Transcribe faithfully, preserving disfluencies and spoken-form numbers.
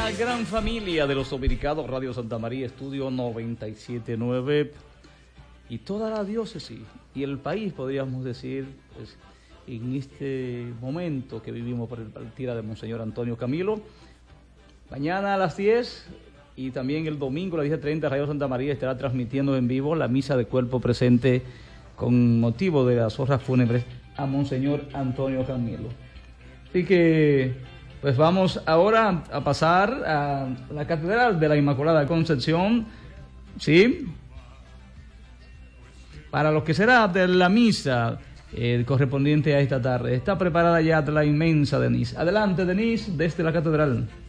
la gran familia de los dominicanos, Radio Santa María, Estudio noventa y siete punto nueve, y toda la diócesis y el país, podríamos decir, pues, en este momento que vivimos por el partida de Monseñor Antonio Camilo. Mañana a las diez y también el domingo a las diez y treinta, Radio Santa María estará transmitiendo en vivo la misa de cuerpo presente con motivo de las honras fúnebres a Monseñor Antonio Camilo. Así que, pues vamos ahora a pasar a la Catedral de la Inmaculada Concepción, ¿sí? Para lo que será de la misa eh, correspondiente a esta tarde. Está preparada ya la inmensa Denise. Adelante, Denise, desde la Catedral.